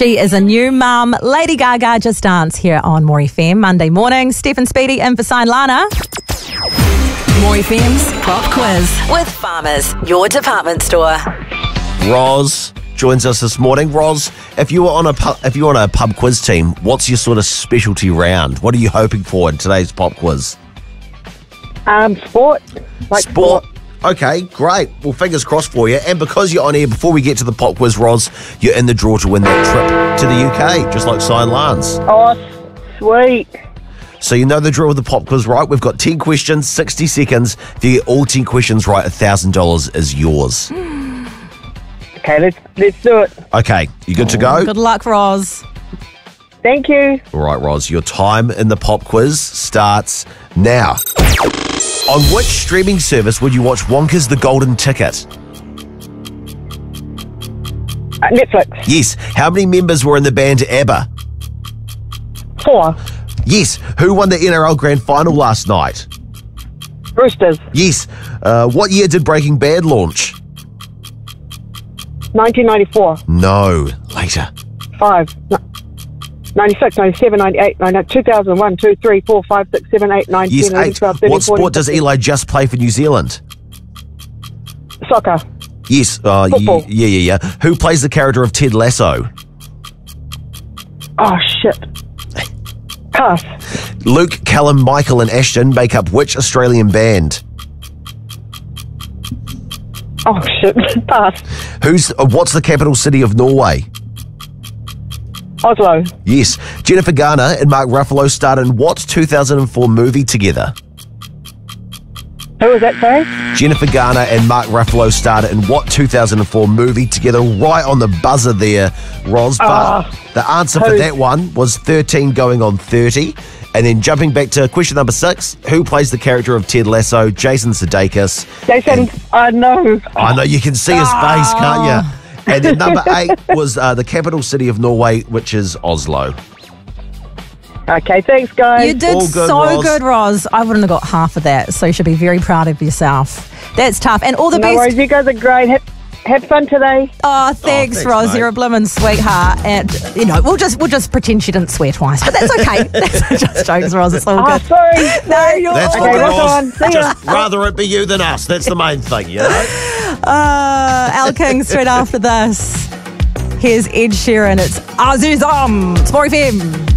She is a new mum. Lady Gaga just danced here on More FM Monday morning. Stephen Speedy in for Sign Lana. More FM's Pop Quiz with Farmers, your department store. Roz joins us this morning. Roz, if you were on a pub quiz team, what's your sort of specialty round? What are you hoping for in today's pop quiz? Sport. Sport. Okay, great. Well, fingers crossed for you. And because you're on air, before we get to the pop quiz, Roz, you're in the draw to win that trip to the UK, just like Sign Lance. Oh, sweet. So you know the drill with the pop quiz, right? We've got 10 questions, 60 seconds. If you get all 10 questions right, $1,000 is yours. Okay, let's do it. Okay, you good to go? Good luck, Roz. Thank you. All right, Roz, your time in the pop quiz starts now. On which streaming service would you watch Wonka's The Golden Ticket? Netflix. Yes. How many members were in the band ABBA? 4. Yes. Who won the NRL Grand Final last night? Roosters. Yes. What year did Breaking Bad launch? 1994. No. Later. 5. 96, 97, 98, 99, 2001, 2, 3, 4, 5, 6, 7, 8, 9, Yes, 10, 11, 8. 12, 13, What 14, sport does 15. Eli just play for New Zealand? Soccer. Yes. Football. Yeah. Who plays the character of Ted Lasso? Oh, shit. Pass. Luke, Callum, Michael and Ashton make up which Australian band? Oh, shit. Pass. What's the capital city of Norway? Oslo. Yes. Jennifer Garner and Mark Ruffalo starred in what 2004 movie together? Who was that, sorry? Jennifer Garner and Mark Ruffalo starred in what 2004 movie together? Right on the buzzer there, Roz. But the answer for that one was 13 going on 30. And then jumping back to question number 6, who plays the character of Ted Lasso? Jason Sudeikis. Jason, I know. I know, you can see his face, can't you? And then number 8 was the capital city of Norway, which is Oslo. Okay, thanks, guys. You did All good, so Roz. good, Roz. I wouldn't have got half of that, so you should be very proud of yourself. That's tough. And all the No best. worries, you guys are great. Have fun today. Oh, thanks, Roz. mate. You're a bloomin' sweetheart. And, we'll just pretend she didn't swear twice. But that's okay. That's just jokes, Roz. It's all Oh, good. sorry. No, you're That's all all Okay, good. rock on. See ya. Just rather it be you than us. That's the main thing, you know? Al King straight after this. Here's Ed Sheeran. It's Azizam. It's More FM.